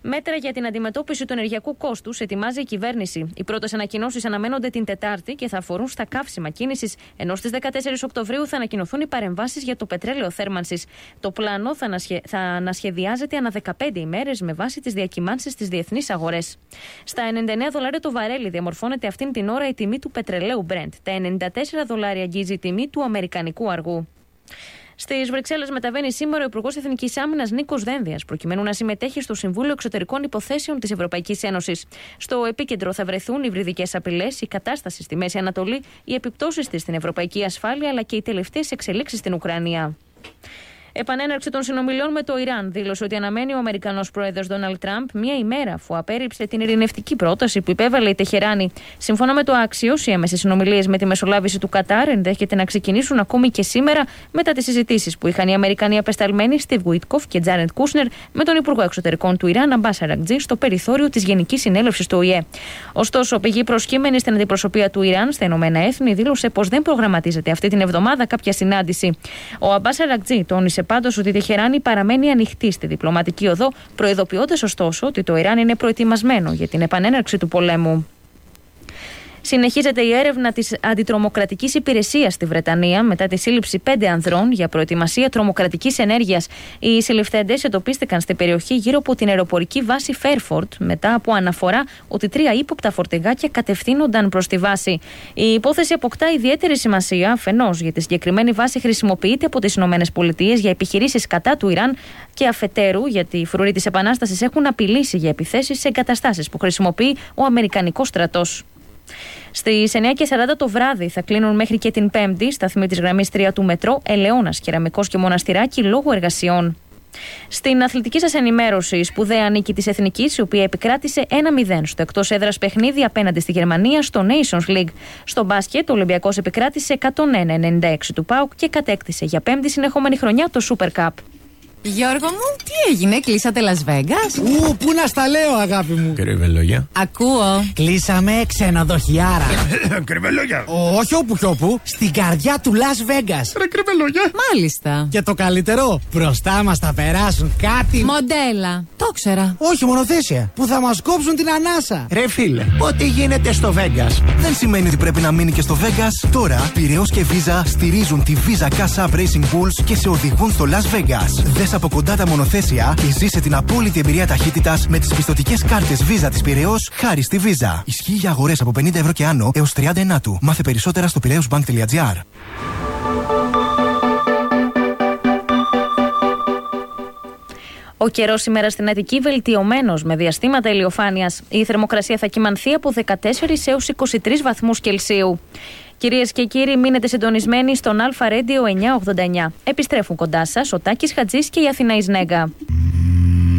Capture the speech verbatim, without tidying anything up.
Μέτρα για την αντιμετώπιση του ενεργειακού κόστους ετοιμάζει η κυβέρνηση. Οι πρώτες ανακοινώσεις αναμένονται την Τετάρτη και θα αφορούν στα καύσιμα κίνησης, ενώ στις δεκατέσσερις Οκτωβρίου θα ανακοινωθούν οι παρεμβάσεις για το πετρέλαιο θέρμανσης. Το πλάνο θα, ανασχε... θα ανασχεδιάζεται ανά δεκαπέντε ημέρες με βάση τις διακυμάνσεις στις διεθνείς αγορές. Στα ενενήντα εννέα δολάρια το βαρέλι διαμορφώνεται αυτήν την ώρα η τιμή του πετρελαίου Brent. Τα ενενήντα τέσσερα δολάρια αγγίζει η τιμή του αμερικανικού αργού. Στις Βρυξέλλες μεταβαίνει σήμερα ο Υπουργός Εθνικής Άμυνας Νίκος Δένδιας, προκειμένου να συμμετέχει στο Συμβούλιο Εξωτερικών Υποθέσεων της Ευρωπαϊκής Ένωσης. Στο επίκεντρο θα βρεθούν υβριδικές απειλές, η κατάσταση στη Μέση Ανατολή, οι επιπτώσεις της στην ευρωπαϊκή ασφάλεια αλλά και οι τελευταίες εξελίξεις στην Ουκρανία. Επανέναρξη των συνομιλιών με το Ιράν δήλωσε ότι αναμένει ο Αμερικανός πρόεδρος Ντόναλντ Τραμπ μία ημέρα αφού απέρριψε την ειρηνευτική πρόταση που υπέβαλε η Τεχεράνη. Σύμφωνα με το Axios, οι έμεσες συνομιλίες με τη μεσολάβηση του Κατάρ ενδέχεται να ξεκινήσουν ακόμη και σήμερα μετά τις συζητήσεις που είχαν οι Αμερικανοί απεσταλμένοι Στιβ Γουίτκοφ και Τζάρεντ Κούσνερ με τον Υπουργό Εξωτερικών του Ιράν Αμπάς Αρακτζή στο περιθώριο της Γενικής Συνέλευσης του Ο Η Ε. Ωστόσο, πηγή προσκύμενη στην αντιπροσωπεία του Ιράν στα Ηνωμένα Έθνη δήλωσε πως δεν προγραμματίζεται αυτή την εβδομάδα κάποια συνάντηση. Ο Αμπάς Αρακτζή τόνισε πάντως ότι η Τεχεράνη παραμένει ανοιχτή στη διπλωματική οδό, προειδοποιώντας ωστόσο ότι το Ιράν είναι προετοιμασμένο για την επανέναρξη του πολέμου. Συνεχίζεται η έρευνα της αντιτρομοκρατικής υπηρεσίας στη Βρετανία μετά τη σύλληψη πέντε ανδρών για προετοιμασία τρομοκρατικής ενέργειας. Οι συλληφθέντες εντοπίστηκαν στην περιοχή γύρω από την αεροπορική βάση Φέρφορντ μετά από αναφορά ότι τρία ύποπτα φορτηγάκια κατευθύνονταν προς τη βάση. Η υπόθεση αποκτά ιδιαίτερη σημασία αφενός γιατί η συγκεκριμένη βάση χρησιμοποιείται από τις ΗΠΑ για επιχειρήσεις κατά του Ιράν και αφετέρου γιατί οι φρουροί της Επανάστασης έχουν απειλήσει για επιθέσεις σε εγκαταστάσεις που χρησιμοποιεί ο Αμερικανικός στρατός. Στις εννιά και σαράντα το βράδυ θα κλείνουν μέχρι και την Πέμπτη σταθμοί της γραμμής τρία του μετρό Ελαιώνας, Κεραμικός και Μοναστηράκι λόγω εργασιών. Στην αθλητική σας ενημέρωση, η σπουδαία νίκη της Εθνικής, η οποία επικράτησε ένα μηδέν στο εκτός έδρας παιχνίδι απέναντι στη Γερμανία στο Nations League. Στο μπάσκετ, ο Ολυμπιακός επικράτησε εκατόν ένα ενενήντα έξι του ΠΑΟΚ και κατέκτησε για πέμπτη συνεχόμενη χρονιά το Super Cup. Γιώργο μου, τι έγινε, κλείσατε Las Vegas? Ου, πού να στα λέω, αγάπη μου. Κρυβελόγια. Ακούω. Κλείσαμε ξενοδοχιάρα. Κρυβελόγια. Όχι όπου κι όπου, στην καρδιά του Las Vegas. Ρε κρυβελόγια. Μάλιστα. Και το καλύτερο, μπροστά μας θα περάσουν κάτι. Μοντέλα. Το ξέρα. Όχι, μονοθέσια. Που θα μας κόψουν την ανάσα. Ρε φίλε, ό,τι γίνεται στο Vegas δεν σημαίνει ότι πρέπει να μείνει και στο Vegas. Τώρα, Πειραιώς και Visa στηρίζουν τη Visa Cash App Racing Bulls και σε οδηγούν στο Las Vegas. Δες από κοντά τα μονοθέσια και ζήσε την απόλυτη εμπειρία ταχύτητας με τις πιστωτικές κάρτες Visa της Πειραιώς χάρη στη Visa. Ισχύει για αγορές από πενήντα ευρώ και άνω έως τριάντα εννέα του. Μάθε περισσότερα στο πειραιώσbank τελεία gr. Ο καιρός σήμερα στην Αττική βελτιωμένος με διαστήματα ηλιοφάνειας. Η θερμοκρασία θα κυμανθεί από δεκατέσσερις έως είκοσι τρεις βαθμούς Κελσίου. Κυρίες και κύριοι, μείνετε συντονισμένοι στον Αλφα Radio εννιακόσια ογδόντα εννιά. Επιστρέφουν κοντά σας ο Τάκης Χατζής και η Αθηνά Ισνέγκα.